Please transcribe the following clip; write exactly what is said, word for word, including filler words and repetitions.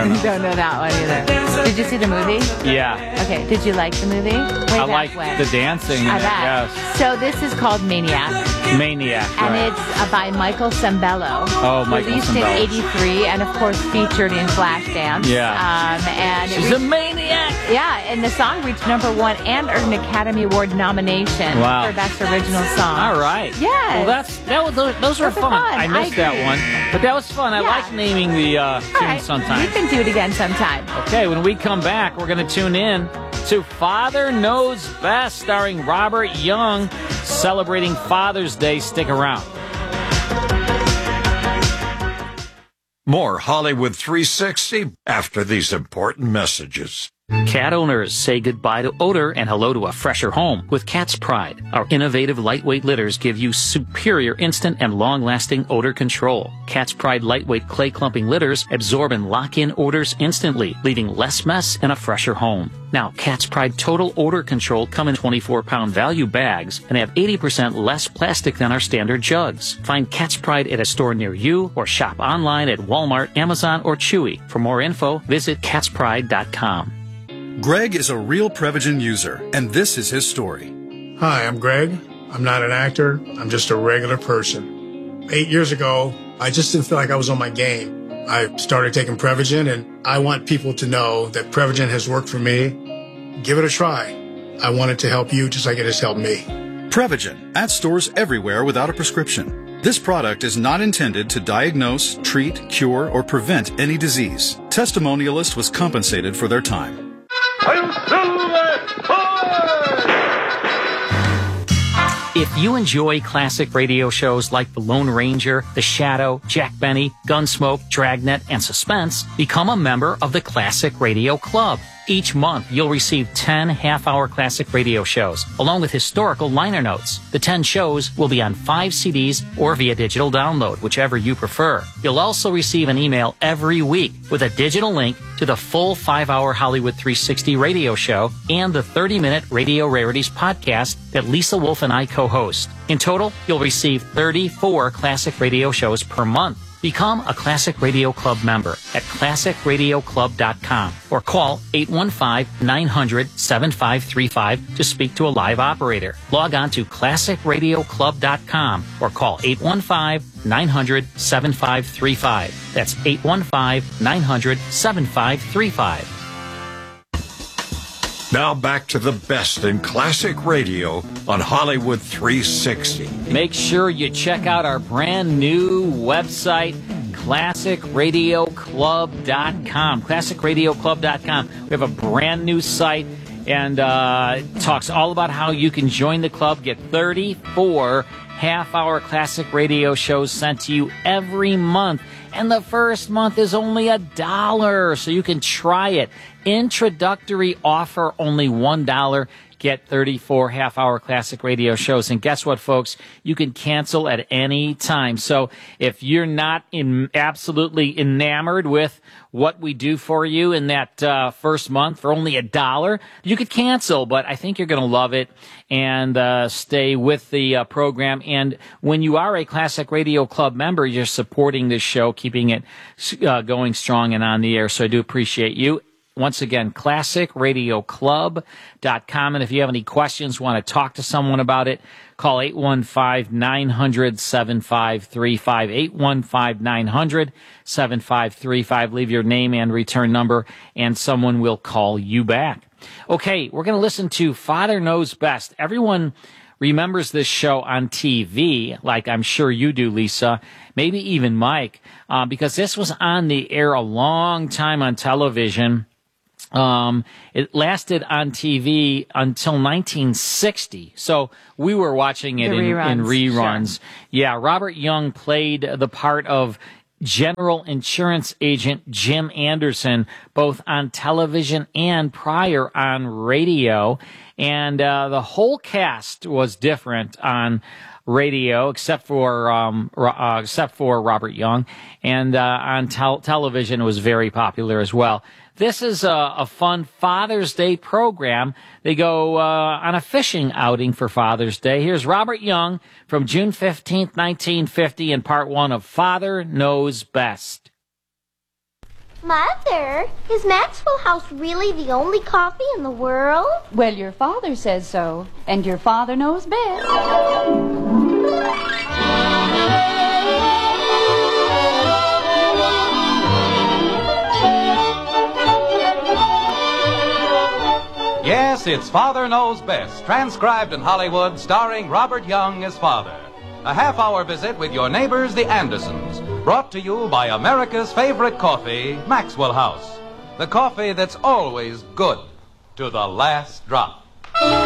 don't know. Don't know that one either. Did you see the movie? Yeah. Okay. Did you like the movie? Way I back like when. the dancing in I it, bet. yes. So this is called Maniac. Maniac, And right. it's uh, by Michael Sembello. Oh, Michael Released Sembello. in eighty-three and, of course, featured in Flashdance. Yeah. Um, and it She's reached, a maniac! Yeah, and the song reached number one and earned an Academy Award nomination Wow. for Best Original Song. All right. Yes. Well, that's that was those, those were Those are fun. fun. I missed I that agree. one, but that was fun. I Yeah. like naming the uh, tunes All right. sometimes. You can do it again sometime. Okay, when we come back, we're going to tune in to Father Knows Best, starring Robert Young, celebrating Father's Day. Stick around. More Hollywood three sixty after these important messages. Cat owners say goodbye to odor and hello to a fresher home with Cat's Pride. Our innovative lightweight litters give you superior instant and long-lasting odor control. Cat's Pride lightweight clay clumping litters absorb and lock in odors instantly, leaving less mess and a fresher home. Now, Cat's Pride Total Odor Control come in twenty-four pound value bags and have eighty percent less plastic than our standard jugs. Find Cat's Pride at a store near you or shop online at Walmart, Amazon, or Chewy. For more info, visit cats pride dot com. Greg is a real Prevagen user, and this is his story. Hi, I'm Greg. I'm not an actor. I'm just a regular person. Eight years ago, I just didn't feel like I was on my game. I started taking Prevagen, and I want people to know that Prevagen has worked for me. Give it a try. I want it to help you just like it has helped me. Prevagen, at stores everywhere without a prescription. This product is not intended to diagnose, treat, cure, or prevent any disease. Testimonialist was compensated for their time. If you enjoy classic radio shows like The Lone Ranger, The Shadow, Jack Benny, Gunsmoke, Dragnet, and Suspense, become a member of the Classic Radio Club. Each month, you'll receive ten half-hour classic radio shows, along with historical liner notes. The ten shows will be on five C Ds or via digital download, whichever you prefer. You'll also receive an email every week with a digital link to the full five-hour Hollywood three sixty radio show and the thirty-minute Radio Rarities podcast that Lisa Wolf and I co-host. In total, you'll receive thirty-four classic radio shows per month. Become a Classic Radio Club member at classic radio club dot com or call eight one five, nine hundred, seven five three five to speak to a live operator. Log on to classic radio club dot com or call eight one five, nine hundred, seven five three five. That's eight one five, nine hundred, seven five three five. Now back to the best in classic radio on Hollywood three sixty. Make sure you check out our brand new website, classic radio club dot com. classic radio club dot com. We have a brand new site and uh, it talks all about how you can join the club, get thirty-four half-hour classic radio shows sent to you every month. And the first month is only a dollar, so you can try it. Introductory offer, only one dollar. Get thirty-four half-hour classic radio shows. And guess what, folks? You can cancel at any time. So if you're not in, absolutely enamored with what we do for you in that uh, first month for only a dollar, you could cancel. But I think you're going to love it and uh, stay with the uh, program. And when you are a Classic Radio Club member, you're supporting this show, keeping it uh, going strong and on the air. So I do appreciate you. Once again, classic radio club dot com. And if you have any questions, want to talk to someone about it, call eight one five, nine hundred, seven five three five, eight one five, nine hundred, seven five three five. Leave your name and return number, and someone will call you back. Okay, we're going to listen to Father Knows Best. Everyone remembers this show on T V, like I'm sure you do, Lisa, maybe even Mike, uh, because this was on the air a long time on television. Um, it lasted on T V until nineteen sixty. So we were watching it in reruns. In reruns. Sure. Yeah, Robert Young played the part of General Insurance Agent Jim Anderson, both on television and prior on radio. And uh, the whole cast was different on radio, except for um, uh, except for Robert Young. And uh, on tel- television, it was very popular as well. This is a, a fun Father's Day program. They go uh, on a fishing outing for Father's Day. Here's Robert Young from June fifteenth, nineteen fifty, in part one of Father Knows Best. Mother, is Maxwell House really the only coffee in the world? Well, your father says so, and your father knows best. Yes, it's Father Knows Best, transcribed in Hollywood, starring Robert Young as father. A half-hour visit with your neighbors, the Andersons, brought to you by America's favorite coffee, Maxwell House. The coffee that's always good to the last drop.